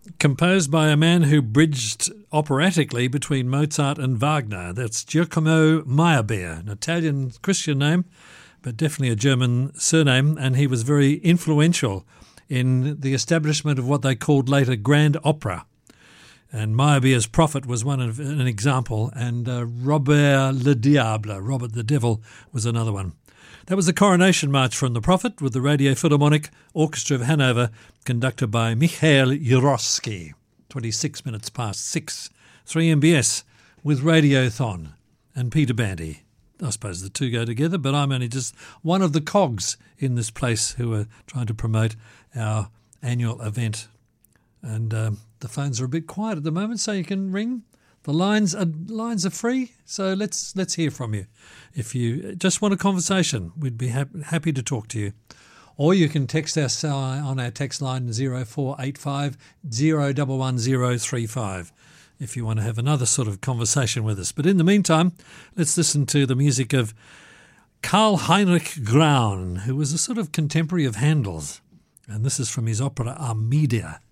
composed by a man who bridged operatically between Mozart and Wagner. That's Giacomo Meyerbeer, an Italian Christian name, but definitely a German surname, and he was very influential in the establishment of what they called later Grand Opera. And Meyerbeer's Prophet was an example, and Robert le Diable, Robert the Devil, was another one. That was the Coronation March from the Prophet with the Radio Philharmonic Orchestra of Hanover, conducted by Mikhail Jurovsky. 26 minutes past 6. 3MBS with Radiothon and Peter Bandy. I suppose the two go together, but I'm only just one of the cogs in this place who are trying to promote our annual event. And the phones are a bit quiet at the moment, so you can ring. The lines are free, so let's hear from you. If you just want a conversation, we'd be happy to talk to you. Or you can text us on our text line 0485 011035 if you want to have another sort of conversation with us. But in the meantime, let's listen to the music of Karl Heinrich Graun, who was a sort of contemporary of Handel's. And this is from his opera Armida.